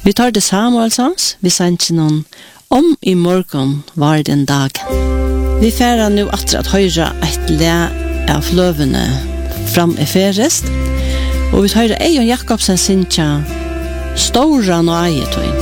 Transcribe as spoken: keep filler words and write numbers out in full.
Vi tar det Samuelsons, vi sender noen om i morgen var den dagen. Vi færer nå etter at høyre et le av løvene fram i ferest, og vi tar Eion Jakobsen sin tja Stora og eietøyen.